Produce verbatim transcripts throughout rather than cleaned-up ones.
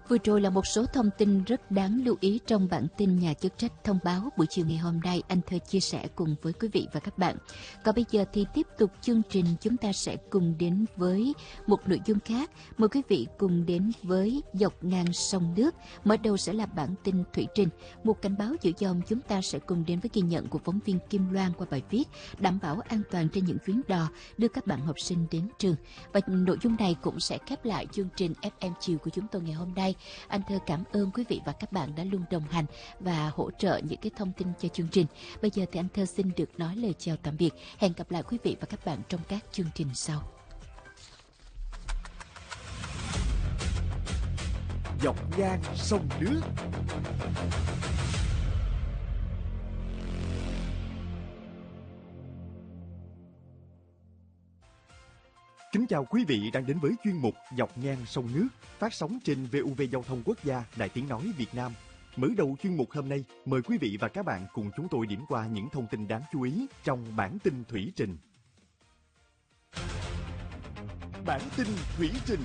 Vừa rồi là một số thông tin rất đáng lưu ý trong bản tin nhà chức trách thông báo buổi chiều ngày hôm nay anh Thơ chia sẻ cùng với quý vị và các bạn. Còn bây giờ thì tiếp tục chương trình, chúng ta sẽ cùng đến với một nội dung khác. Mời quý vị cùng đến với Dọc ngang sông nước. Mở đầu sẽ là bản tin thủy trình. Một cảnh báo giữa dòng, chúng ta sẽ cùng đến với ghi nhận của phóng viên Kim Loan qua bài viết đảm bảo an toàn trên những chuyến đò đưa các bạn học sinh đến trường. Và nội dung này cũng sẽ khép lại chương trình ép em chiều của chúng tôi ngày hôm nay. Anh Thơ cảm ơn quý vị và các bạn đã luôn đồng hành và hỗ trợ những cái thông tin cho chương trình. Bây giờ thì anh Thơ xin được nói lời chào tạm biệt. Hẹn gặp lại quý vị và các bạn trong các chương trình sau. Dọc ngang sông nước. Kính chào quý vị đang đến với chuyên mục Dọc ngang sông nước, phát sóng trên vê u vê Giao thông Quốc gia, Đài Tiếng nói Việt Nam. Mở đầu chuyên mục hôm nay, mời quý vị và các bạn cùng chúng tôi điểm qua những thông tin đáng chú ý trong bản tin thủy trình. Bản tin thủy trình.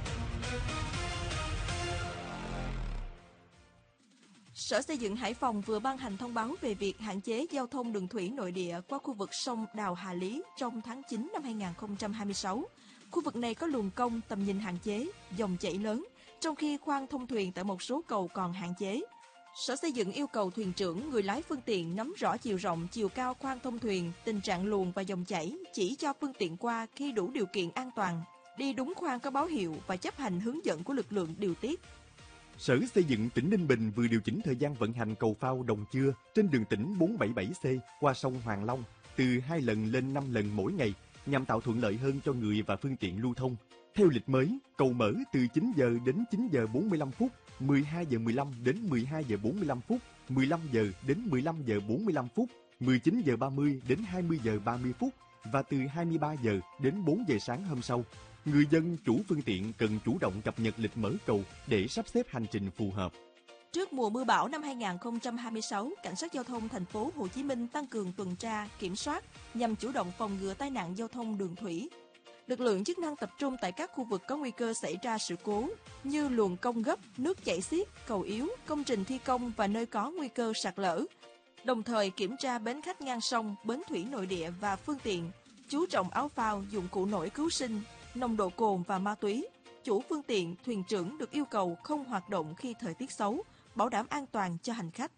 Sở Xây dựng Hải Phòng vừa ban hành thông báo về việc hạn chế giao thông đường thủy nội địa qua khu vực sông Đào Hà Lý trong tháng chín năm hai nghìn không trăm hai mươi sáu. Khu vực này có luồng công, tầm nhìn hạn chế, dòng chảy lớn, trong khi khoang thông thuyền tại một số cầu còn hạn chế. Sở Xây dựng yêu cầu thuyền trưởng, người lái phương tiện nắm rõ chiều rộng, chiều cao khoang thông thuyền, tình trạng luồng và dòng chảy, chỉ cho phương tiện qua khi đủ điều kiện an toàn, đi đúng khoang có báo hiệu và chấp hành hướng dẫn của lực lượng điều tiết. Sở Xây dựng tỉnh Ninh Bình vừa điều chỉnh thời gian vận hành cầu phao Đồng Chưa trên đường tỉnh bốn bảy bảy C qua sông Hoàng Long từ hai lần lên năm lần mỗi ngày nhằm tạo thuận lợi hơn cho người và phương tiện lưu thông. Theo lịch mới, cầu mở từ chín giờ đến chín giờ bốn mươi lăm phút, mười hai giờ mười lăm đến mười hai giờ bốn mươi lăm phút, mười lăm giờ đến mười lăm giờ bốn mươi lăm phút, mười chín giờ ba mươi đến hai mươi giờ ba mươi phút và từ hai mươi ba giờ đến bốn giờ sáng hôm sau. Người dân, chủ phương tiện cần chủ động cập nhật lịch mở cầu để sắp xếp hành trình phù hợp. Trước mùa mưa bão năm hai nghìn không trăm hai mươi sáu, Cảnh sát giao thông thành phố Hồ Chí Minh tăng cường tuần tra, kiểm soát nhằm chủ động phòng ngừa tai nạn giao thông đường thủy. Lực lượng chức năng tập trung tại các khu vực có nguy cơ xảy ra sự cố như luồng công gấp, nước chảy xiết, cầu yếu, công trình thi công và nơi có nguy cơ sạt lở. Đồng thời kiểm tra bến khách ngang sông, bến thủy nội địa và phương tiện, chú trọng áo phao, dụng cụ nổi cứu sinh, nồng độ cồn và ma túy. Chủ phương tiện, thuyền trưởng được yêu cầu không hoạt động khi thời tiết xấu, bảo đảm an toàn cho hành khách.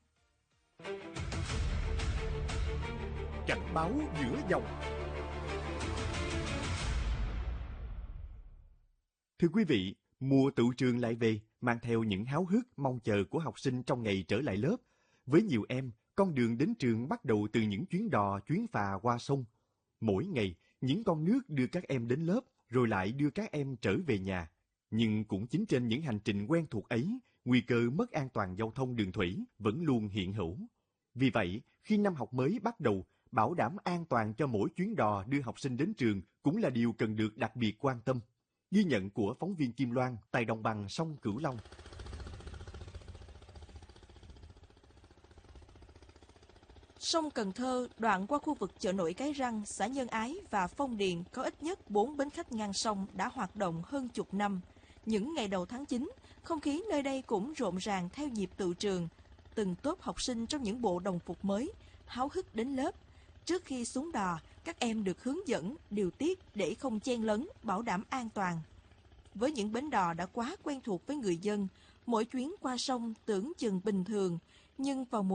Cảnh báo giữa dòng. Thưa quý vị, mùa tựu trường lại về, mang theo những háo hức mong chờ của học sinh trong ngày trở lại lớp. Với nhiều em, con đường đến trường bắt đầu từ những chuyến đò, chuyến phà qua sông. Mỗi ngày, những con nước đưa các em đến lớp, rồi lại đưa các em trở về nhà. Nhưng cũng chính trên những hành trình quen thuộc ấy, nguy cơ mất an toàn giao thông đường thủy vẫn luôn hiện hữu. Vì vậy, khi năm học mới bắt đầu, bảo đảm an toàn cho mỗi chuyến đò đưa học sinh đến trường cũng là điều cần được đặc biệt quan tâm. Ghi nhận của phóng viên Kim Loan tại đồng bằng sông Cửu Long. Sông Cần Thơ, đoạn qua khu vực chợ nổi Cái Răng, xã Nhân Ái và Phong Điền có ít nhất bốn bến khách ngang sông đã hoạt động hơn chục năm. Những ngày đầu tháng chín, không khí nơi đây cũng rộn ràng theo nhịp tựu trường. Từng tốp học sinh trong những bộ đồng phục mới, háo hức đến lớp. Trước khi xuống đò, các em được hướng dẫn, điều tiết để không chen lấn, bảo đảm an toàn. Với những bến đò đã quá quen thuộc với người dân, mỗi chuyến qua sông tưởng chừng bình thường, nhưng vào mùa